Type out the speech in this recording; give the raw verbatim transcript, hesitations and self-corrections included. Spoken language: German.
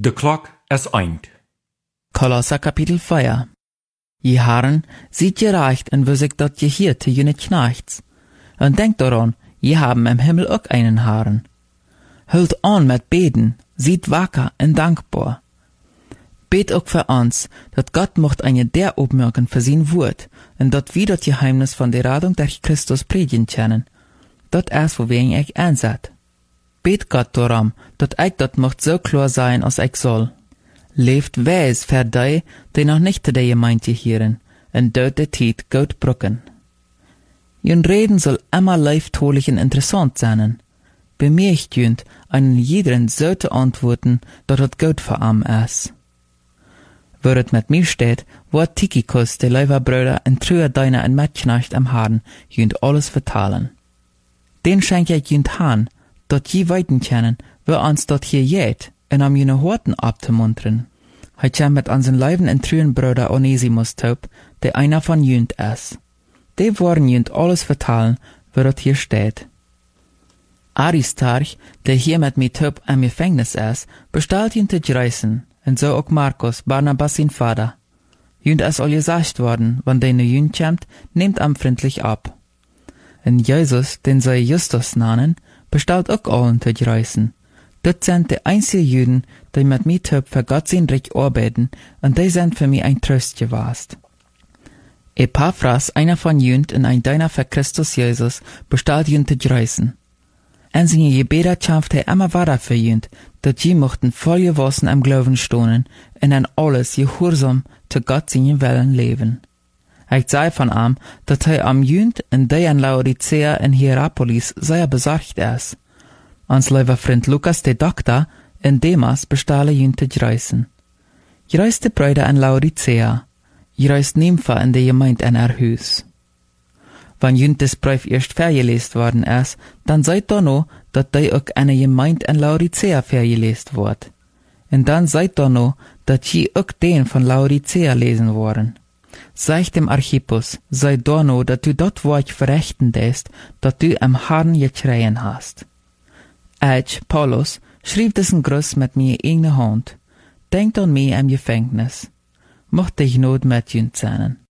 De klok is eind. Kolosser kapitel vier. Je Herren, seid gereicht en wissig dat je hier te jene knechts. En denkt daran, je haben im Himmel auch einen Herren. Hüllt an mit Beten, seid wacker en dankbar. Bet auch für uns, dat Gott mocht eine der opmerken für sein Wort, en dat wir dat Geheimnis von der Radung durch Christus predigen kennen. Dat erst, wo wir ihn euch einset. Bet Gott darum, dat ich dat mocht so klar sein, als ich soll. Leeft wijs für die, die noch nicht zu der Gemeinde gehören, en dort der Tijd gut brücken. Jün Reden soll immer leiftolich und interessant sein. Bemerkt jünt, einen jeden so zu antworten, dat het gut für am ist. Wo het mit mir steht, wird Tychicus, der Leiberbruder, en trüer deiner en Metknecht am Haaren, jünt alles vertalen. Den schenk ich jünt han, dat je weiten kennen, wo uns dat hier jet, en am jene Horten abzumuntern. Hij käm mit unseren Leiben en trüen Bruder Onesimus taub, der einer von jünt ist. Die wollen jünt alles vertalen, wo dat hier steht. Aristarch, der hier mit mir taub am Gefängnis ist, bestellt jünt te greißen, en so auch Markus, Barnabas sein Vater. Jünt ist all gesagt worden, wann de ne jünt kämt, nehmt am freundlich ab. En Jesus, den sie Justus nannen, bestellt auch allen te greißen. Dat sind die einzigen Juden, die mit mir taub für Gott sein Reich arbeiten, und die sind für mich ein Trost gewesen. Epaphras, einer von jünt und ein Diener für Christus Jesus, bestellt jünt te greißen. En seine Gebete kämpft er immer weiter für jünt, dat sie mochten voll gewassen am Glauben stohnen und an alles gehorsam zu Gott seinen Willen leben. Ich sei von ihm, dat er am jünt und die an Laodicea in Hierapolis sehr besorgt ist. Ons lieber Freund Lukas, der Doktor, in Demas bestelle jünt te greißen. Gereiste Brüder in Laodicea, gereist Nympha in der Gemeinde in er Hus. Wenn jünt des Brief erst vergelesen worden ist, dann seid da noch, dat die auch eine Gemeinde in Laodicea vergelesen wird. Und dann seid da noch, dat je auch den von Laodicea lesen worden. Sag dem Archippus, sei da noch, dat du dort Wort verrechten dest, dat du am Herrn geschreien hast. Ich, Paulus, schrieb diesen Gruß mit mir eigene Hand. Denkt an mich im Gefängnis. Mocht ich not mit jünt sein.